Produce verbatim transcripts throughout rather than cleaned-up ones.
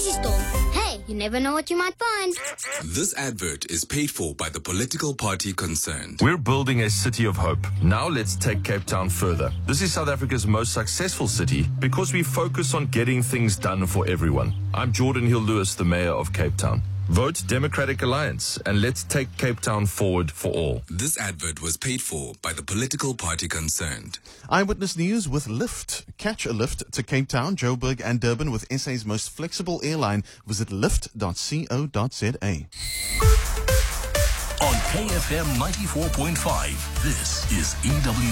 grocery store. Hey, you never know what you might find. This advert is paid for by the political party concerned. We're building a city of hope. Now let's take Cape Town further. This is South Africa's most successful city because we focus on getting things done for everyone. I'm Jordan Hill-Lewis, the mayor of Cape Town. Vote Democratic Alliance and let's take Cape Town forward for all. This advert was paid for by the political party concerned. Eyewitness News with Lyft. Catch a lift to Cape Town, Joburg and Durban with S A's most flexible airline. Visit lyft dot co dot za. On K F M ninety-four point five, this is E W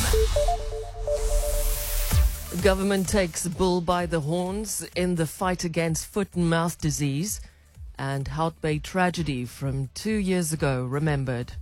N. Government takes bull by the horns in the fight against foot and mouth disease, and Hout Bay tragedy from two years ago remembered.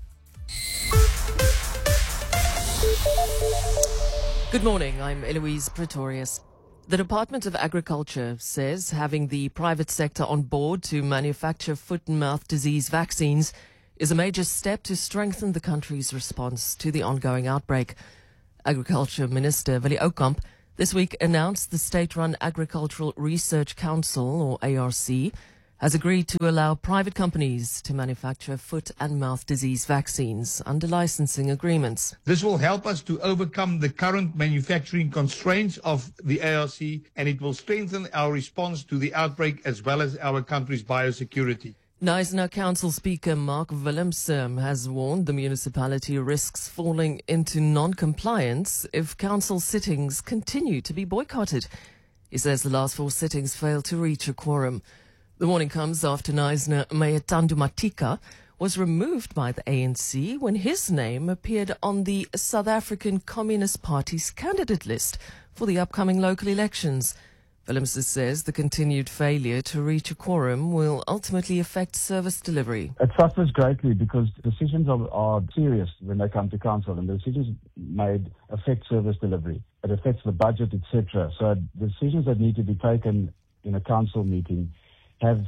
Good morning, I'm Eloise Pretorius. The Department of Agriculture says having the private sector on board to manufacture foot and mouth disease vaccines is a major step to strengthen the country's response to the ongoing outbreak. Agriculture Minister Willie Oukamp this week announced the state-run Agricultural Research Council, or A R C, has agreed to allow private companies to manufacture foot and mouth disease vaccines under licensing agreements. This will help us to overcome the current manufacturing constraints of the A R C, and it will strengthen our response to the outbreak as well as our country's biosecurity. Knysna Council Speaker Mark Willemse has warned the municipality risks falling into non-compliance if council sittings continue to be boycotted. He says the last four sittings failed to reach a quorum. The warning comes after Knysna Mayor Thando Matika was removed by the A N C when his name appeared on the South African Communist Party's candidate list for the upcoming local elections. Willemse says the continued failure to reach a quorum will ultimately affect service delivery. It suffers greatly because decisions are, are serious when they come to council, and the decisions made affect service delivery. It affects the budget, et cetera. So decisions that need to be taken in a council meeting have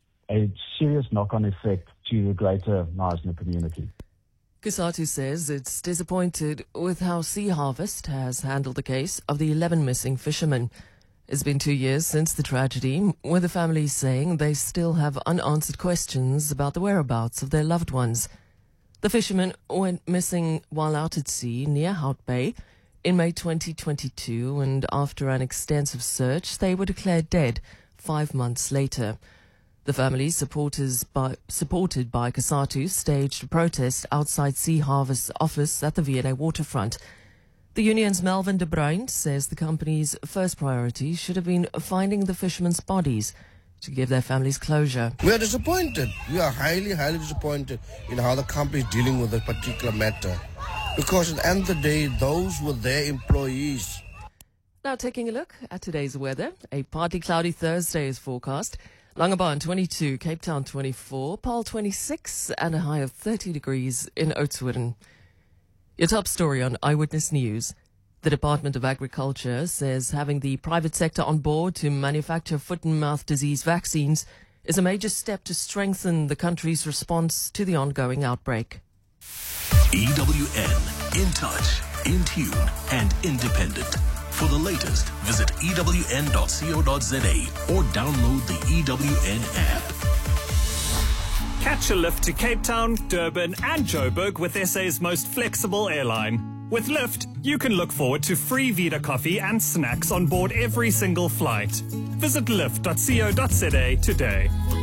a serious knock-on effect to the greater Knysna community. Kusatu says it's disappointed with how Sea Harvest has handled the case of the eleven missing fishermen. It's been two years since the tragedy, with the families saying they still have unanswered questions about the whereabouts of their loved ones. The fishermen went missing while out at sea near Hout Bay in May twenty twenty-two, and after an extensive search, they were declared dead five months later. The families, supporters by, supported by Kusatu, staged a protest outside Sea Harvest's office at the V and A waterfront. The union's Melvin de Bruin says the company's first priority should have been finding the fishermen's bodies to give their families closure. We are disappointed. We are highly, highly disappointed in how the company is dealing with this particular matter. Because at the end of the day, those were their employees. Now taking a look at today's weather. A partly cloudy Thursday is forecast. Langebaan twenty-two, Cape Town twenty-four, Paarl twenty-six, and a high of thirty degrees in Oudtshoorn. Your top story on Eyewitness News. The Department of Agriculture says having the private sector on board to manufacture foot and mouth disease vaccines is a major step to strengthen the country's response to the ongoing outbreak. E W N, in touch, in tune, and independent. For the latest, visit E W N dot co dot za or download the E W N app. Catch a lift to Cape Town, Durban and Joburg with S A's most flexible airline. With Lyft, you can look forward to free Vita coffee and snacks on board every single flight. Visit lyft dot co dot za today.